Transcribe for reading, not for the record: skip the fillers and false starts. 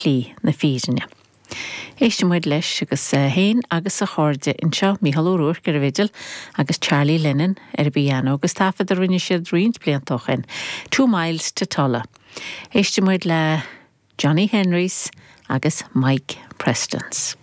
lí na fírinne. Éiste muid leis agus héin agus a chóirde inseo Mícheál Ó Ruair gur vidil agus Charlie Lennon piano agus tafad a rinne siad roint bliantochan 2 miles to Tulla. Éiste muid le Johnny Henrys agus Mike Prestons.